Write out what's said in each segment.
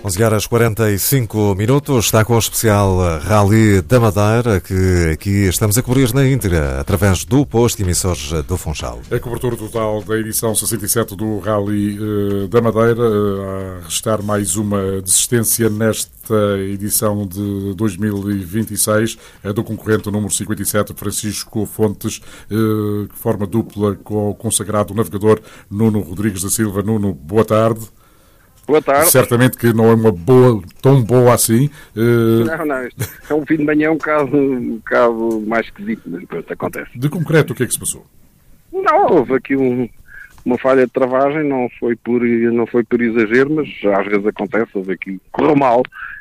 11h45, está com o especial Rally da Madeira, que aqui estamos a cobrir na íntegra, através do posto de emissores do Funchal. A cobertura total da edição 67 do Rally da Madeira, a restar mais uma desistência nesta edição de 2026, é do concorrente número 57, Francisco Fontes, que forma dupla com o consagrado navegador Nuno Rodrigues da Silva. Nuno, boa tarde. Boa tarde. Certamente que não é uma boa, tão boa assim. Não, é um fim de manhã um bocado mais esquisito, mas pronto, acontece. De concreto, o que é que se passou? Não, houve aqui uma falha de travagem, não foi por exagero, mas às vezes acontece, houve aqui, correu mal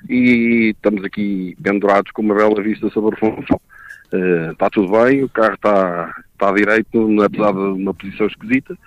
e estamos aqui pendurados com uma bela vista sobre o Funchal. Está tudo bem, o carro está direito, apesar de uma posição esquisita,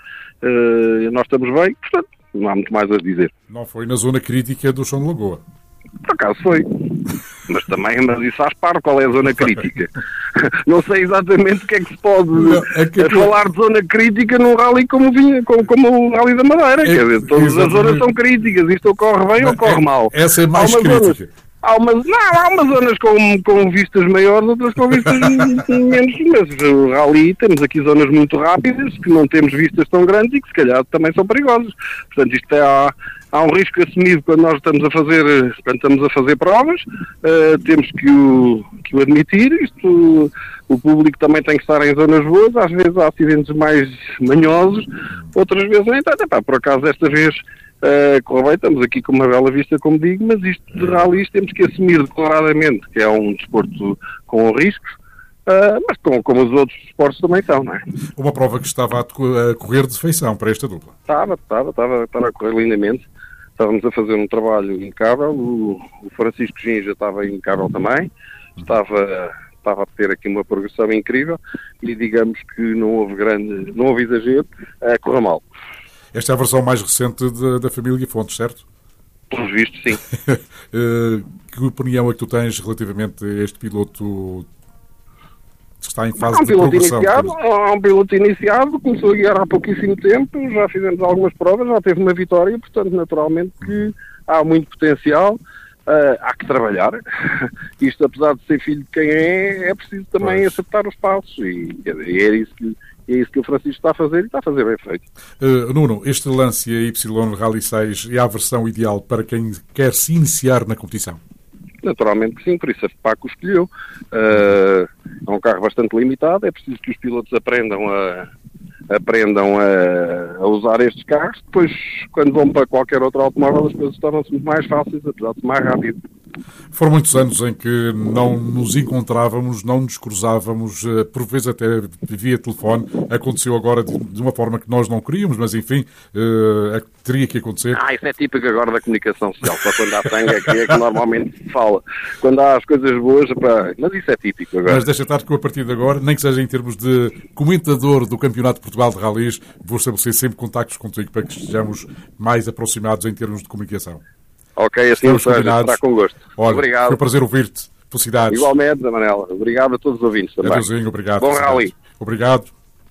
nós estamos bem, portanto, não há muito mais a dizer. Não foi na zona crítica do Chão de Lagoa? Por acaso foi. Mas isso faz parte, qual é a zona crítica? Não sei exatamente o que é que se pode falar de zona crítica num rally como o Rally da Madeira. Quer dizer, todas as zonas são críticas. Isto ocorre bem ou ocorre mal. Essa é mais crítica. Há umas zonas com vistas maiores, outras com vistas menos. Mas o rally, temos aqui zonas muito rápidas, que não temos vistas tão grandes e que se calhar também são perigosas. Portanto, isto há um risco assumido quando nós estamos a fazer provas, temos que o admitir. O público também tem que estar em zonas boas, às vezes há acidentes mais manhosos, outras vezes nem tanto. Por acaso, desta vez, correu bem, estamos aqui com uma bela vista, como digo, mas isto de rallies temos que assumir declaradamente que é um desporto com riscos, mas como os outros esportes também são, não é? Uma prova que estava a correr de feição para esta dupla. Estava a correr lindamente, estávamos a fazer um trabalho impecável, o Francisco Ginja estava impecável também, estava a ter aqui uma progressão incrível e digamos que não houve exagero, correu mal. Esta é a versão mais recente da família Fontes, certo? Pelos vistos, sim. Que opinião é que tu tens relativamente a este piloto que está em fase de progressão? É um piloto iniciado, começou a guiar há pouquíssimo tempo, já fizemos algumas provas, já teve uma vitória, portanto, naturalmente que há muito potencial. Há que trabalhar. Isto, apesar de ser filho de quem é preciso também acertar os passos e é isso que o Francisco está a fazer e está a fazer bem feito. Nuno, este Lancia Y Rally 6 é a versão ideal para quem quer se iniciar na competição? Naturalmente que sim, por isso a FPAC o escolheu. É um carro bastante limitado, é preciso que os pilotos aprendam a usar estes carros. Depois, quando vão para qualquer outro automóvel, as coisas tornam-se muito mais fáceis, apesar de ser mais rápido. Foram muitos anos em que não nos encontrávamos, não nos cruzávamos, por vezes até via telefone. Aconteceu agora de uma forma que nós não queríamos, mas enfim, teria que acontecer. Isso é típico agora da comunicação social, só quando há sangue aqui é que normalmente se fala. Quando há as coisas boas, mas isso é típico agora. Mas deixa estar que a partir de agora, nem que seja em termos de comentador do Campeonato de Portugal de Rallys, vou estabelecer sempre contactos contigo para que estejamos mais aproximados em termos de comunicação. Ok, assim será com gosto. Olha, obrigado. Foi um prazer ouvir-te. Felicidades. Igualmente, Zé Manela. Obrigado a todos os ouvintes também. Adeusinho, obrigado. Bom rally. Obrigado.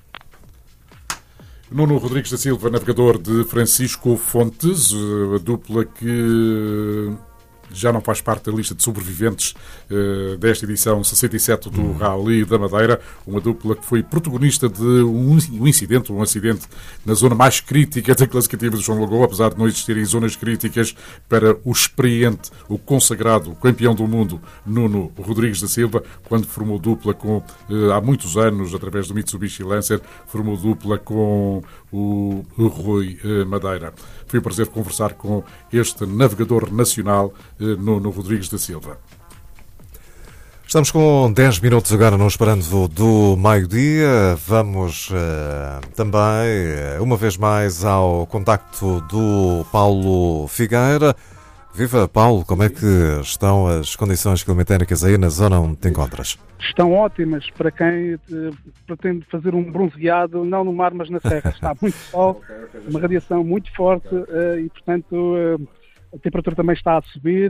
Nuno Rodrigues da Silva, navegador de Francisco Fontes, a dupla que já não faz parte da lista de sobreviventes desta edição 67 do Rally da Madeira, uma dupla que foi protagonista de um acidente na zona mais crítica da classificativa do Chão de Lagoa, apesar de não existirem zonas críticas para o experiente, o consagrado, o campeão do mundo, Nuno Rodrigues da Silva, quando formou dupla há muitos anos, através do Mitsubishi Lancer, formou dupla com o Rui Madeira. Foi um prazer conversar com este navegador nacional, Nuno Rodrigues da Silva. Estamos com 10 minutos agora no Esperando do meio-dia. Vamos também, uma vez mais, ao contacto do Paulo Figueira. Viva, Paulo, como é que estão as condições climatéricas aí na zona onde te encontras? Estão ótimas para quem pretende fazer um bronzeado, não no mar, mas na serra. Está muito sol, uma radiação muito forte e, portanto, a temperatura também está a subir.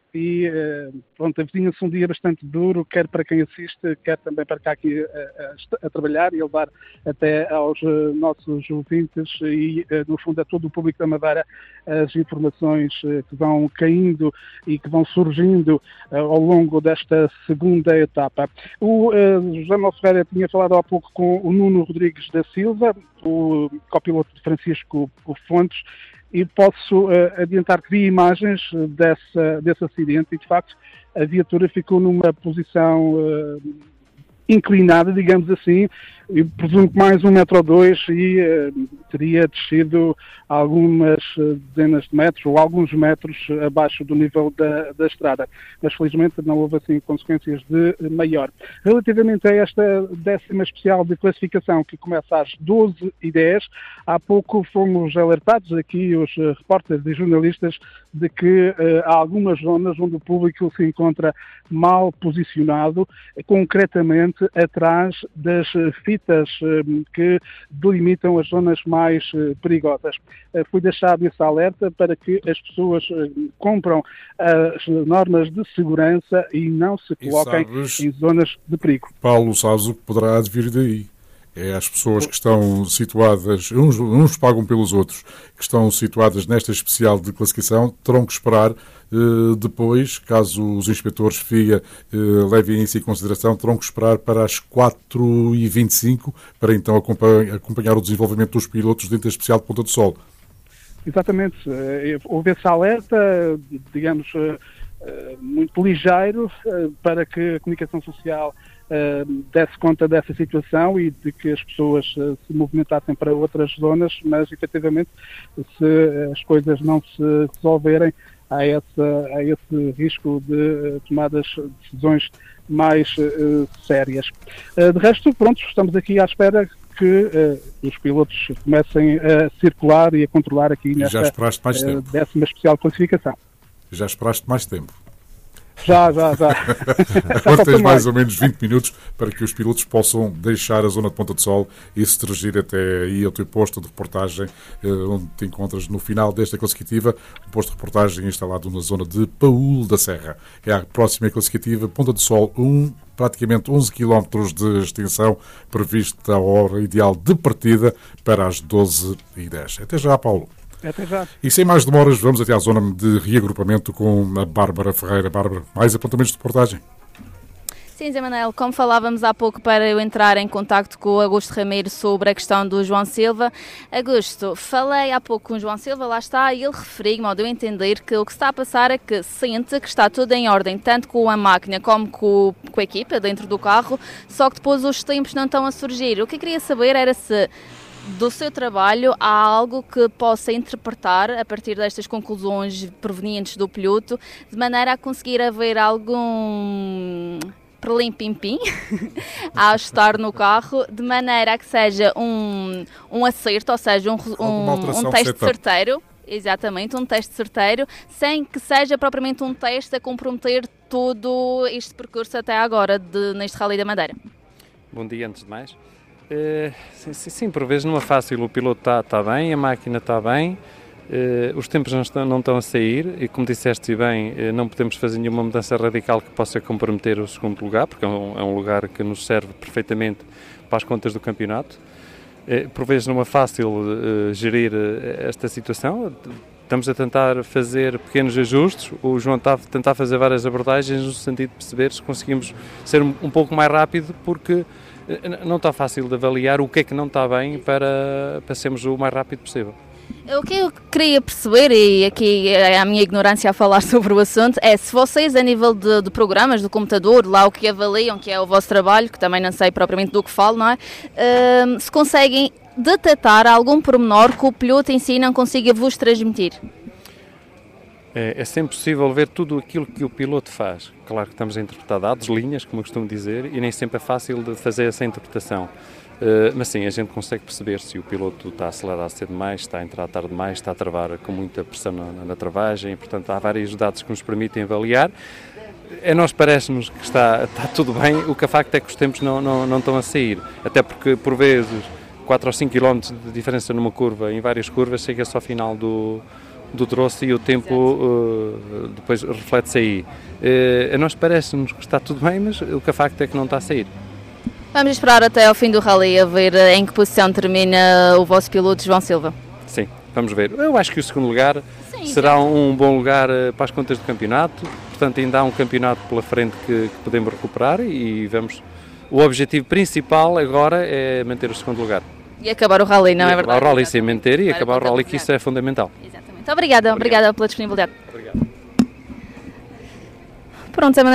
e pronto, avizinha-se um dia bastante duro, quer para quem assiste, quer também para cá aqui a trabalhar e a levar até aos nossos ouvintes e, no fundo, a todo o público da Madeira as informações que vão caindo e que vão surgindo ao longo desta segunda etapa. O José Manuel Ferreira tinha falado há pouco com o Nuno Rodrigues da Silva, o copiloto de Francisco Fontes, e posso adiantar que vi imagens desse acidente e, de facto, a viatura ficou numa posição inclinada, digamos assim, e presumo que mais 1 metro ou 2 e teria descido algumas dezenas de metros ou alguns metros abaixo do nível da estrada. Mas felizmente não houve assim consequências de maior. Relativamente a esta 10ª especial de classificação que começa às 12h10, há pouco fomos alertados aqui os repórteres e jornalistas de que há algumas zonas onde o público se encontra mal posicionado, concretamente atrás das fitas que delimitam as zonas mais perigosas. Foi deixado esse alerta para que as pessoas cumpram as normas de segurança e não se coloquem em zonas de perigo. Paulo, sabes o que poderá vir daí? É as pessoas que estão situadas, uns pagam pelos outros, que estão situadas nesta especial de classificação, terão que esperar depois, caso os inspectores FIA levem isso em consideração, terão que esperar para as 4h25 para então acompanhar o desenvolvimento dos pilotos dentro da especial de Ponta do Sol. Exatamente. Houve esse alerta, digamos, muito ligeiro, para que a comunicação social desse conta dessa situação e de que as pessoas se movimentassem para outras zonas, mas efetivamente se as coisas não se resolverem, há esse risco de tomadas de decisões mais sérias. De resto, pronto, estamos aqui à espera que os pilotos comecem a circular e a controlar aqui nesta 10ª especial classificação. Já esperaste mais tempo? Já. Agora tens mais ou menos 20 minutos para que os pilotos possam deixar a zona de Ponta do Sol e se dirigir até aí ao teu posto de reportagem, onde te encontras no final desta classificativa, um posto de reportagem instalado na zona de Paúl da Serra. É a próxima classificativa, Ponta do Sol 1, praticamente 11 km de extensão, prevista a hora ideal de partida para as 12h10. Até já, Paulo. Até já. E sem mais demoras, vamos até à zona de reagrupamento com a Bárbara Ferreira. Bárbara, mais apontamentos de reportagem? Sim, Zé Manuel, como falávamos há pouco para eu entrar em contacto com o Augusto Ramiro sobre a questão do João Silva. Augusto, falei há pouco com o João Silva, lá está, e ele referiu-me, ao de eu entender, que o que está a passar é que sente que está tudo em ordem, tanto com a máquina como com a equipa dentro do carro, só que depois os tempos não estão a surgir. O que eu queria saber era se do seu trabalho há algo que possa interpretar a partir destas conclusões provenientes do piloto, de maneira a conseguir haver algum prelim-pim-pim a ajustar no carro, de maneira a que seja um acerto, ou seja, um teste certeiro. Exatamente, um teste certeiro, sem que seja propriamente um teste a comprometer todo este percurso até agora neste Rally da Madeira. Bom dia, antes de mais. Sim, por vezes não é fácil, o piloto está bem, a máquina está bem, os tempos não estão a sair e, como disseste bem, não podemos fazer nenhuma mudança radical que possa comprometer o segundo lugar, porque é um lugar que nos serve perfeitamente para as contas do campeonato. Por vezes não é fácil gerir esta situação. Estamos a tentar fazer pequenos ajustes. O João está a tentar fazer várias abordagens no sentido de perceber se conseguimos ser um pouco mais rápido, porque não está fácil de avaliar o que é que não está bem para sermos o mais rápido possível. O que eu queria perceber, e aqui é a minha ignorância a falar sobre o assunto, é se vocês, a nível de programas, do computador, lá o que avaliam, que é o vosso trabalho, que também não sei propriamente do que falo, não é? Se conseguem detectar algum pormenor que o piloto em si não consiga vos transmitir. É sempre possível ver tudo aquilo que o piloto faz. Claro que estamos a interpretar dados, linhas, como eu costumo dizer, e nem sempre é fácil de fazer essa interpretação. Mas sim, a gente consegue perceber se o piloto está a acelerar cedo demais, está a entrar tarde demais, está a travar com muita pressão na travagem, e, portanto, há vários dados que nos permitem avaliar. A nós parece-nos que está tudo bem, o que é facto é que os tempos não estão a sair, até porque, por vezes, 4 ou 5 km de diferença numa curva, em várias curvas, chega-se ao final do do troço e o tempo depois reflete-se aí. A nós parece-nos que está tudo bem, mas o que é facto é que não está a sair. Vamos esperar até ao fim do rally a ver em que posição termina o vosso piloto João Silva. Sim, vamos ver. Eu acho que o segundo lugar Sim, será um bom lugar para as contas do campeonato. Portanto, ainda há um campeonato pela frente que podemos recuperar e vamos... O objetivo principal agora é manter o segundo lugar. E acabar o rally, não é verdade? Acabar o rally sem manter e acabar o rally, que isso é fundamental. Exatamente. Obrigada pela disponibilidade. Obrigado. Pronto,